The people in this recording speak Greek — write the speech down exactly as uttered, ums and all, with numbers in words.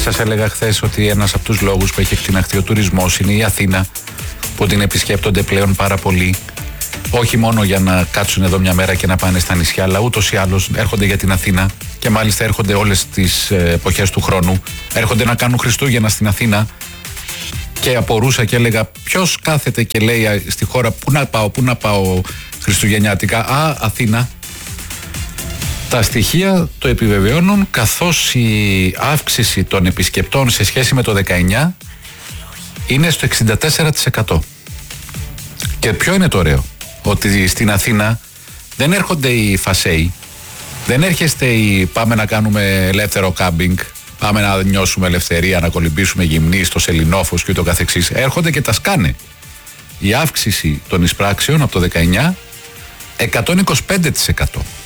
σας έλεγα χθες ότι ένας από τους λόγους που έχει εκτιναχθεί ο τουρισμός είναι η Αθήνα, που την επισκέπτονται πλέον πάρα πολύ. Όχι μόνο για να κάτσουν εδώ μια μέρα και να πάνε στα νησιά, αλλά ούτως ή άλλως έρχονται για την Αθήνα και μάλιστα έρχονται όλες τις εποχές του χρόνου. Έρχονται να κάνουν Χριστούγεννα στην Αθήνα και απορούσα και έλεγα ποιος κάθεται και λέει στη χώρα πού να πάω, πού να πάω χριστουγεννιάτικα. Α, Αθήνα. Τα στοιχεία το επιβεβαιώνουν, καθώς η αύξηση των επισκεπτών σε σχέση με το δεκαεννιά είναι στο εξήντα τέσσερα τοις εκατό. Και ποιο είναι το ωραίο? Ότι στην Αθήνα δεν έρχονται οι φασέοι, δεν έρχεστε οι πάμε να κάνουμε ελεύθερο κάμπινγκ, πάμε να νιώσουμε ελευθερία, να κολυμπήσουμε γυμνή στο Σελινόφος και ούτω καθεξής. Έρχονται και τα σκάνε. Η αύξηση των εισπράξεων από το δεκαεννιά εκατόν είκοσι πέντε τοις εκατό.